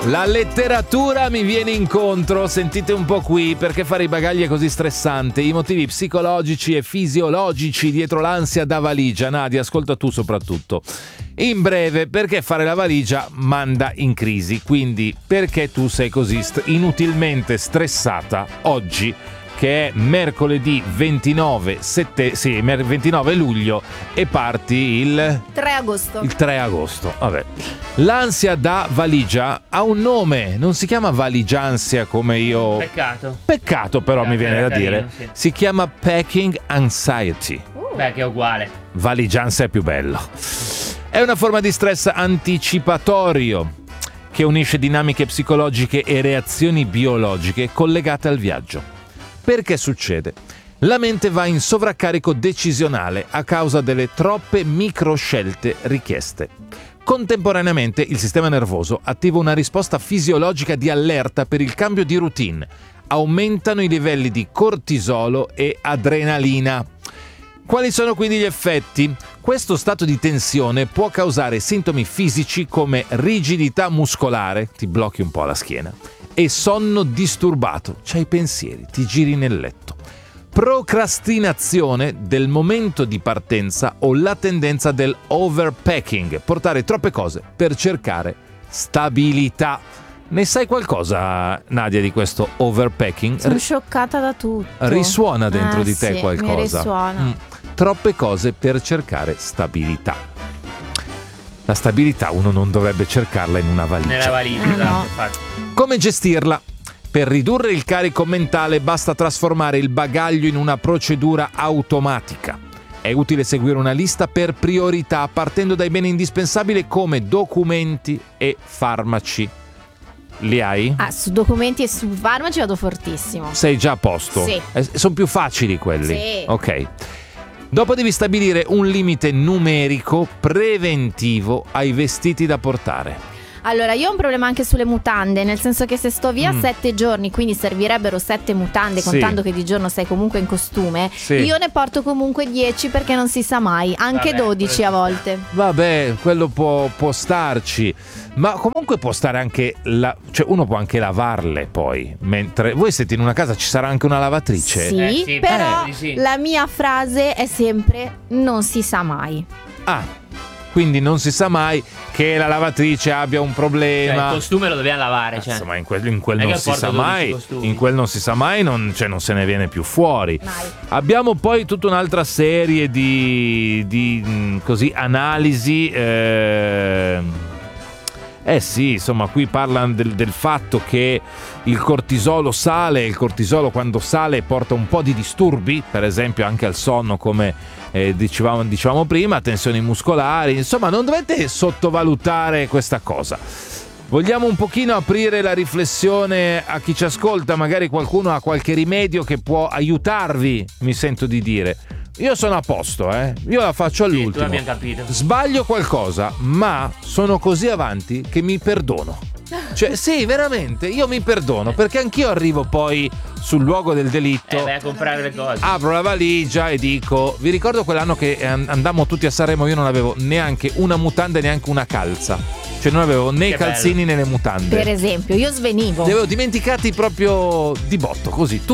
La letteratura mi viene incontro, sentite un po' qui, perché fare i bagagli è così stressante, i motivi psicologici e fisiologici dietro l'ansia da valigia. Nadia, ascolta tu soprattutto. In breve, perché fare la valigia manda in crisi, quindi perché tu sei così inutilmente stressata oggi, che è mercoledì 29 luglio e parti il 3 agosto. Il 3 agosto, vabbè. L'ansia da valigia ha un nome, non si chiama valigiansia come io. Peccato però mi viene da dire. Sì. Si chiama packing anxiety. Beh, che è uguale. Valigiansia è più bello. È una forma di stress anticipatorio che unisce dinamiche psicologiche e reazioni biologiche collegate al viaggio. Perché succede? La mente va in sovraccarico decisionale a causa delle troppe microscelte richieste. Contemporaneamente il sistema nervoso attiva una risposta fisiologica di allerta per il cambio di routine. Aumentano i livelli di cortisolo e adrenalina. Quali sono quindi gli effetti? Questo stato di tensione può causare sintomi fisici come rigidità muscolare, ti blocchi un po' la schiena, e sonno disturbato, c'hai pensieri, ti giri nel letto. Procrastinazione del momento di partenza o la tendenza del overpacking, portare troppe cose per cercare stabilità. Ne sai qualcosa, Nadia, di questo overpacking? Sono scioccata da tutto. Risuona dentro di te sì, qualcosa? Mi risuona. Troppe cose per cercare stabilità. La stabilità uno non dovrebbe cercarla in una valigia. Nella valigia, no. infatti. Come gestirla? Per ridurre il carico mentale basta trasformare il bagaglio in una procedura automatica. È utile seguire una lista per priorità partendo dai beni indispensabili come documenti e farmaci. Li hai? Su documenti e su farmaci vado fortissimo. Sei già a posto? Sì. Sono più facili quelli? Sì. Ok. Dopo devi stabilire un limite numerico preventivo ai vestiti da portare. Allora, io ho un problema anche sulle mutande, nel senso che se sto via 7 giorni, quindi servirebbero 7 mutande, contando che di giorno sei comunque in costume, io ne porto comunque 10 perché non si sa mai, anche 12 a volte. Vabbè, quello può starci, ma comunque può stare anche, cioè uno può anche lavarle poi, mentre voi siete in una casa, ci sarà anche una lavatrice? Sì, però la mia frase è sempre non si sa mai. Quindi non si sa mai che la lavatrice abbia un problema. Cioè, il costume lo dobbiamo lavare. Cioè. Ma in quel non si sa mai. In quel non si sa mai, non se ne viene più fuori. Mai. Abbiamo poi tutta un'altra serie di così analisi. Sì, insomma, qui parlano del fatto che il cortisolo sale. Il cortisolo quando sale porta un po' di disturbi, per esempio anche al sonno, come dicevamo prima, tensioni muscolari. Insomma, non dovete sottovalutare questa cosa. Vogliamo un pochino aprire la riflessione a chi ci ascolta, magari qualcuno ha qualche rimedio che può aiutarvi, mi sento di dire. Io sono a posto, io la faccio all'ultimo. Tu l'abbiamo capito. Sbaglio qualcosa, ma sono così avanti che mi perdono. Cioè, sì, veramente, io mi perdono, perché anch'io arrivo poi sul luogo del delitto. Vai a comprare le cose. Apro la valigia e dico: vi ricordo quell'anno che andammo tutti a Sanremo, io non avevo neanche una mutanda e neanche una calza. Cioè non avevo né i calzini né le mutande. Per esempio, io svenivo. Li avevo dimenticati proprio di botto, così.